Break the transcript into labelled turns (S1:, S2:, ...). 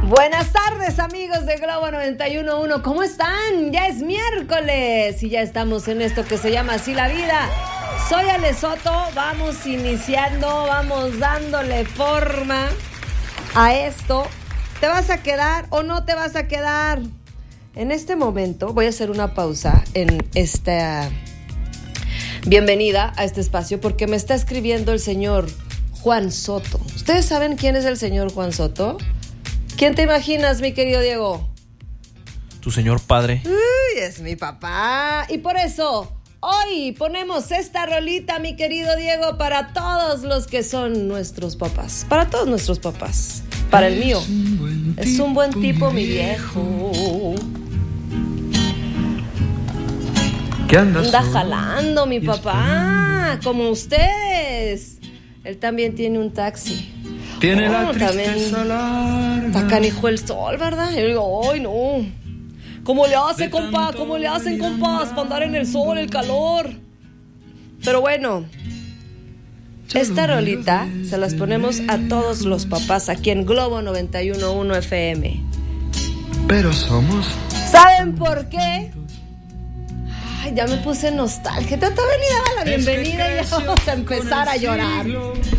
S1: Buenas tardes, amigos de Globo 91.1. ¿Cómo están? Ya es miércoles y ya estamos en esto que se llama Así la Vida. Soy Ale Soto, vamos iniciando, vamos dándole forma a esto. ¿Te vas a quedar o no te vas a quedar? En este momento voy a hacer una pausa en esta bienvenida a este espacio porque me está escribiendo el señor Juan Soto. ¿Ustedes saben quién es el señor Juan Soto? ¿Quién te imaginas, mi querido Diego?
S2: Tu señor padre.
S1: Uy, es mi papá. Y por eso, hoy ponemos esta rolita, mi querido Diego, para todos los que son nuestros papás. Para todos nuestros papás. Para el mío. Es un buen tipo, mi viejo.
S3: ¿Qué andas?
S1: Anda jalando, mi papá. Como ustedes. Él también tiene un taxi.
S3: Tiene la tristeza larga.
S1: Está canijo el sol, ¿verdad? Yo digo, ¡ay, no! ¿Cómo le hace, compa? ¿Cómo le hacen, compas, para andar en el sol, el calor? Pero bueno, esta rolita se las ponemos a todos los papás aquí en Globo 91.1 FM.
S3: Pero somos...
S1: ¿Saben por qué? Ay, ya me puse nostálgica. Todavía ni daba la bienvenida y ya vamos a empezar a llorar.